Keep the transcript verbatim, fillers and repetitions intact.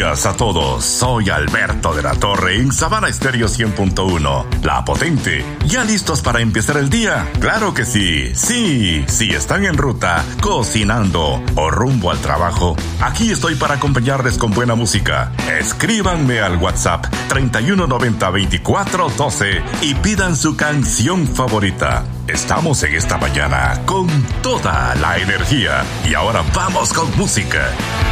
días a todos. Soy Alberto de la Torre en Sabana Estéreo cien punto uno. La Potente. ¿Ya listos para empezar el día? Claro que sí. Sí, si están en ruta, cocinando o rumbo al trabajo, aquí estoy para acompañarles con buena música. Escríbanme al WhatsApp treinta y uno noventa veinticuatro doce y pidan su canción favorita. Estamos en esta mañana con toda la energía. Y ahora vamos con música.